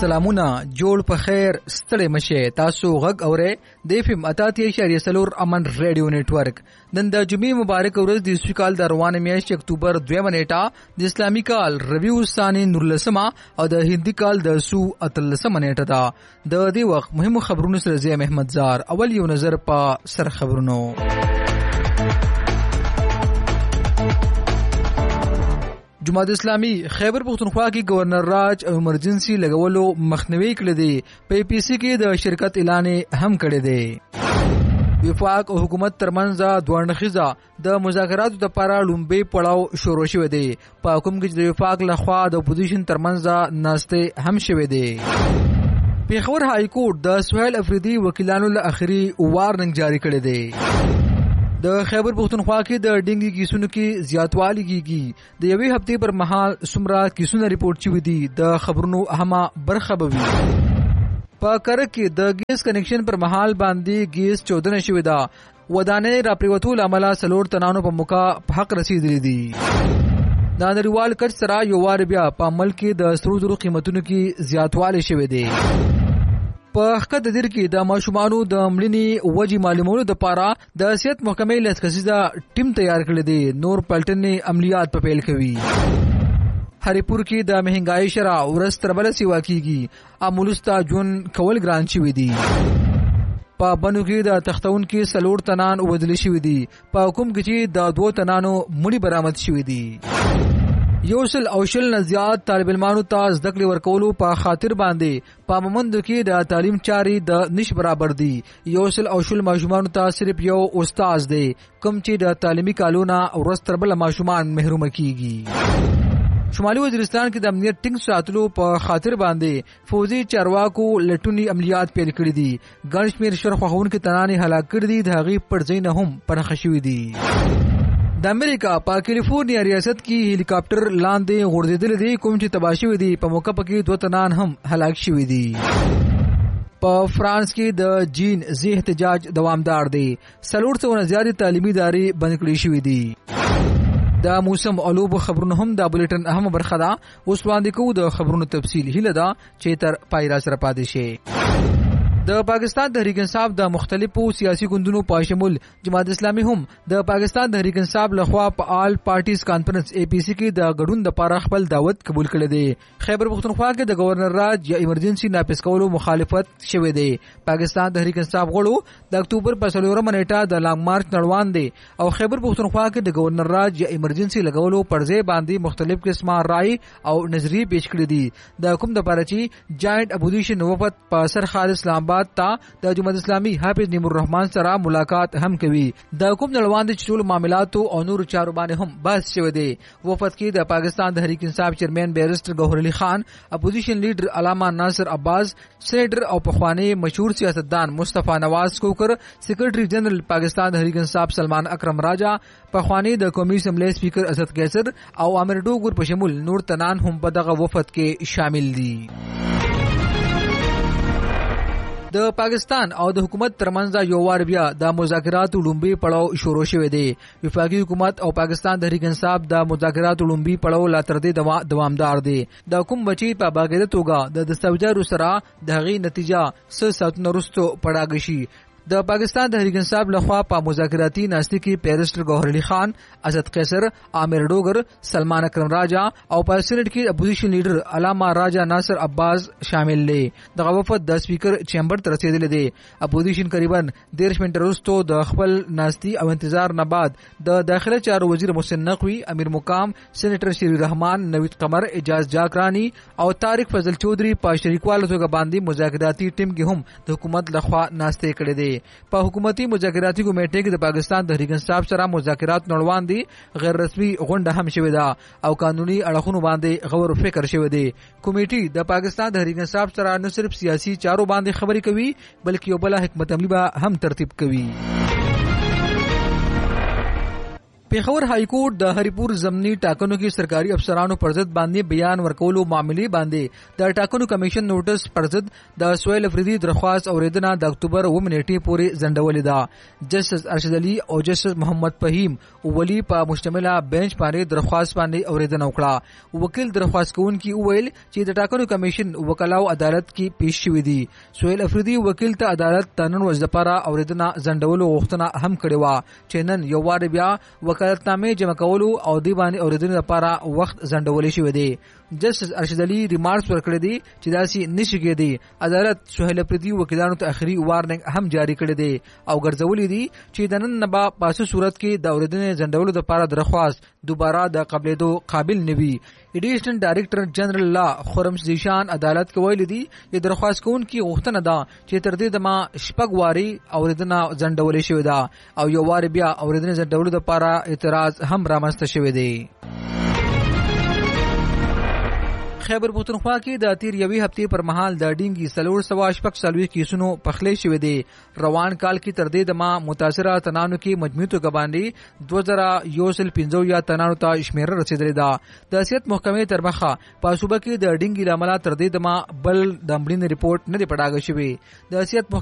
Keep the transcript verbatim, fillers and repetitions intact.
سلامونه جوړ په خیر ستړي مشه تاسو غږ اورئ د اف ام اتاتیا اشاریه څلور امن ریډیو نیټورک نن د جمعې مبارک ورځ د اسوي کال د روانه میاشت اکتوبر دویمه نیټه د اسلامي کال ربیع الثانی نورلسمه او د هندي کال د سو اتلسمه نیټه ده د دې وخت مهمو خبرونو سره زی احمد زار اول یو نظر په سر خبرونو جماعت اسلامی خیبر پختونخوا کې گورنر راج او ایمرجنسي لګولو مخنیوي کړی دی په پی سی کې د شرکت اعلان هم کړی دی وفاق او حکومت ترمنځ دوړنخیزه د مذاکراتو لپاره لومبي پړاو شروع شوی دی په حکم کې د وفاق لخوا د اپوزیشن ترمنځ ناسته هم شوی دی پیښور های کورټ د سہیل افریدي وکیلانو له اخري وارننګ جاری کړی دی د خیبر پختونخوا کې د ډینګي کیسونو کې زیاتوالی کیږي د یوې هفتې پر مهال سمرا کیسونه ریپورت شوي دي د خبرونو اهمه برخه به وي په کرک کې د ګیس کنیکشن پر مهال باندې ګیس چودنه شوې ده ودانې را پریوتول عمله سلور تنانو په موقع په حق رسیدلي دي د نړیوال کچ سره یو وار بیا په عمل کې د سرو زرو قیمتونو کې زیاتوالی شوی دی په حقیقت در کې د ماشومانو د مړینې وجې معلومولو لپاره د صحت محکمې لس کسیزه ټیم تیار کړی دی نور پلټنې عملیات په پیل کوي هریپور کې د مهنګای شرع ورځ تر بله سیوا کیږي امولستا جون کول ګران شوی دی په بنو کې د تختون کې سلور تنان وځل شوی دی په حکم کې چې د دوه تنانو مړي برآمد شوی دی یوسل اوشل نزیات طالب علمانو ته زده کړې ورکولو په خاطر باندې په مومند کې د تعلیم چاري د نش برابر دي یوسل اوشل ماشومان ته صرف یو استاد دی کوم چې د تعلیمي کالونه ورځ تر بل ماشومان محروم کیږي شمالي وزیرستان کې د امنیت ټینګ ساتلو په خاطر باندې فوجي چارواکو لټونی عملیات پیل کړی دي ګڼ شمېر شرخواهونکو تنانې هلاک کړي دي د هغې پرځای نه هم پنهخه شوي دي د امریکا په کیلیفورنیا ریاست کې هلی کاپټر لاندې غورځېدل دي کوم چې تباه شوي دي په موقع کې دوه تنان هم هلاک شوي دي په فرانس کې د جین زی احتجاج دوامدار دی سلور څونه زیاتې تعلیمي ادارې بند کړې شوي دي د موسم علوب خبرونه هم د بولټن اهم برخه ده اوس وړاندې کوو د خبرونو تفصیل هیله ده چې تر پای را سره پاتې شي د پاکستان تحریک انصاف د مختلفو سیاسي ګوندونو په شمول جماعت اسلامي هم د پاکستان تحریک انصاف لخوا په آل پارټیز کانفرنس اے پی سی کې د ګډون لپاره خپل دعوت قبول کړی دی خیبر پختونخوا کې د گورنر راج یا ایمرجنسي نافذ کولو مخالفت شوی دی پاکستان تحریک انصاف غړو د اکتوبر په څلورمه نیټه د لانګ مارچ نړوان دي او خیبر پختونخوا کې د گورنر راج یا ایمرجنسي لګولو پرځای باندې مختلف قسمه رائے او نظریې پیش کړې دي د حکومت لپاره چې جاینټ اپوزیشن وفد په سرحال اسلام آباد تا د جماعت اسلامي حافظ نیم الرحمن سره ملاقات هم کوي د حکومت نړوان د ټول معاملاتو او نور چارو باندې هم بحث شوی دی وفد کې د پاکستان تحریک انصاف چیئرمین بیرسټر گوهر علي خان اپوزیشن لیډر علامه ناصر عباس سینیټر او پخوانی مشهور سیاستدان مصطفی نواز کوکر سیکریټری جنرال پاکستان تحریک انصاف سلمان اکرم راجا پخوانی د قومي اسمبلی سپیکر اسد قیصر او امیر ډوګور په شمول نور تنان هم په دغه وفد کې شامل دي د پاکستان او د حکومت ترمنځ یو وار بیا د مذاکراتو لومبي پړاو شروع شوی دی وفاقي حکومت او پاکستان تحریک انصاف د مذاکراتو لومبي پړاو لا تر دې دوامدار دی د کوم بچي په باغیده توګه د دستاویزارو سره د هغې نتیجه څه ساعتونه وروسته پړاګ شي د پاکستان تحریک انصاف لخوا په مذاکراتي ناستې کې بیرسټر گوهر علي خان اسد قیصر عامر ډوګر سلمان اکرم راجا او په سینټ کې اپوزیشن لیډر علامه راجا ناصر عباس شامل دي دغه وفد د سپیکر چیمبر ته رسیدلی دی اپوزیشن قریبا دیرش منټه وروسته د خپل ناستي او انتظار نه بعد د داخله چارو وزیر محسن نقوي امیر مقام سینیټر شری رحمان نوید قمر اجاز جاکرانی او طارق فضل چودھری په شریکوالو توګه باندې مذاکراتي ټیم کې هم د حکومت لخوا ناستې کړې دي په حکومتي مذاکراتي کمیټې کې د پاکستان تحریک انصاف سره مذاکرات نړوان دي غیر رسمي غونډه هم شوې ده او قانوني اړخونو باندې غور فکر شوی دی کمیټې د پاکستان تحریک انصاف سره نه صرف سیاسي چارو باندې خبرې کوي بلکې یو بل حکمت عملی به هم ترتیب کوي पेښور های کورټ د هریپور ضمني ټاکنو کې سرکاري افسرانو پر ضد باندې بیان ورکولو معاملې باندې د ټاکنو کمیشن نوټس پر ضد د سویل افریدي درخواست اوریدنه د اکتوبر اووه نیټې پورې ځنډولې ده. جسټس ارشد علي او جسټس محمد فهیم ولی په مشتمله بنچ باندې درخواست باندې اوریدنه وکړه. وکیل درخواست کوونکي وویل چې د ټاکنو کمیشن وکلاو عدالت کې پیښ شوې دي. سویل افریدي وکیل ته عدالت تنن ورځ لپاره اوریدنه ځنډولو غوښتنه هم کړې و چې نن یو وار بیا وکالتنامې جمع کولو او دی باندې اوریدنې لپاره وخت ځنډول شوی دی. جسټس ارشد علي ریمارکس ورکړی دی چې داسې نشي کېدی. عدالت سهیل افریدي وکیلانو ته اخري وارننګ هم جاری کړی دی او ګرځولې دي چې د نن نه به پاسو صورت کې د اوریدنې ځنډولو لپاره درخواست دوباره د قبلېدو قابل نه وي. ایډیشنل ډایریکټر جنرال لا خرم زیشان عدالت کې ویلي دي چې درخواست کوونکي غوښتنه ده چې تر دې دمه شپږ واري اوریدنه ځنډولې شوې ده او یو وار بیا اوریدنې ځنډولو لپاره اعتراض هم رامنځته شوی دی. خیبر پختونخوا کې د تیر یوې هفتې پر مهال د ډینګي سلور سوا شپږ څلوېښت کیسونو پخلی شوی دی. روان کال کې تر دې دمه متاثره تنانو کې مجموعي توګه باندې دوه زره یو سل پنځه یا تنانو ته شمیره رسیدلې ده. د صحت محکمې تر مخه په صوبه کې د ډینګي له امله تر دې دمه بل د مړینې ریپورت نه دی پړاګه شوی. د صحت